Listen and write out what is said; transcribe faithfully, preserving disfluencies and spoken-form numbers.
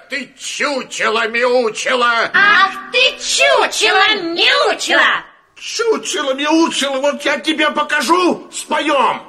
ты чучело-мяучело! Ах ты чучело-мяучело! Чучело-мяучело, вот я тебе покажу, споем!